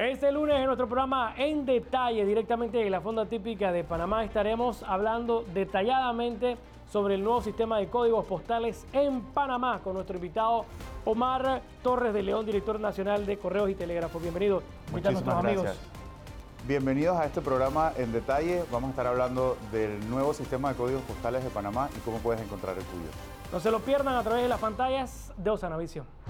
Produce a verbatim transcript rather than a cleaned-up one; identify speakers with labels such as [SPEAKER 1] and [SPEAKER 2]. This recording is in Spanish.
[SPEAKER 1] Este lunes en nuestro programa En Detalle, directamente de la Fonda Típica de Panamá, estaremos hablando detalladamente sobre el nuevo sistema de códigos postales en Panamá con nuestro invitado Omar Torres de León, director nacional de Correos y Telégrafos. Bienvenido.
[SPEAKER 2] Muchísimas gracias. Amigos. Bienvenidos a este programa En Detalle. Vamos a estar hablando del nuevo sistema de códigos postales de Panamá y cómo puedes encontrar el tuyo.
[SPEAKER 1] No se lo pierdan a través de las pantallas de Osanavisión.